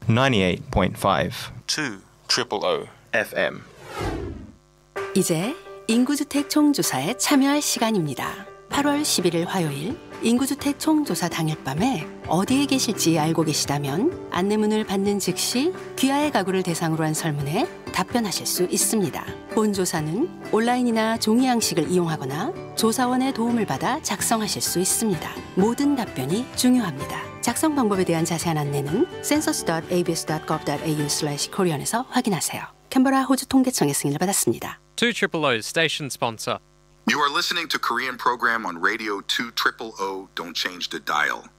98.5 2 FM. 이제 인구주택 총조사에 참여할 시간입니다. 8월 11일 화요일 인구주택 총조사 당일 밤에 어디에 계실지 알고 계시다면 안내문을 받는 즉시 귀하의 가구를 대상으로 한 설문에 답변하실 수 있습니다. 본 조사는 온라인이나 종이 양식을 이용하거나 조사원의 도움을 받아 작성하실 수 있습니다. 모든 답변이 중요합니다. 작성 방법에 대한 자세한 안내는 census.abs.gov.au/korean에서 확인하세요. 캔버라 호주 통계청의 승인을 받았습니다. 200 station sponsor. You are listening to Korean program on radio 200. Don't change the dial.